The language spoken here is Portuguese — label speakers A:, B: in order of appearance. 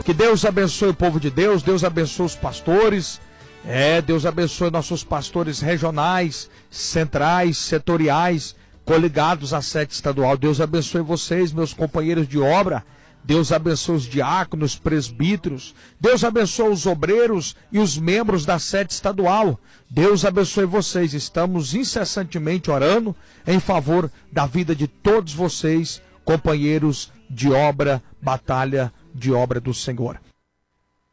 A: Que Deus abençoe o povo de Deus, Deus abençoe os pastores, Deus abençoe nossos pastores regionais, centrais, setoriais, coligados à sede estadual. Deus abençoe vocês, meus companheiros de obra. Deus abençoe os diáconos, presbíteros. Deus abençoe os obreiros e os membros da sede estadual. Deus abençoe vocês. Estamos incessantemente orando em favor da vida de todos vocês, companheiros de obra, batalha de obra do Senhor.